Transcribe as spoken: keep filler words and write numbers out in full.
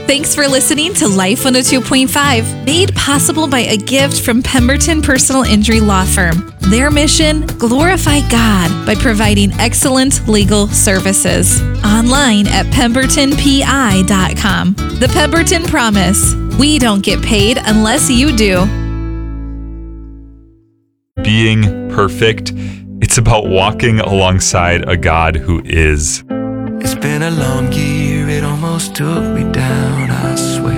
Thanks for listening to Life one oh two point five, made possible by a gift from Pemberton Personal Injury Law Firm. Their mission, glorify God by providing excellent legal services. Online at pemberton p i dot com. The Pemberton Promise. We don't get paid unless you do. Being perfect, it's about walking alongside a God who is. It's been a long year, it almost took me down, I swear.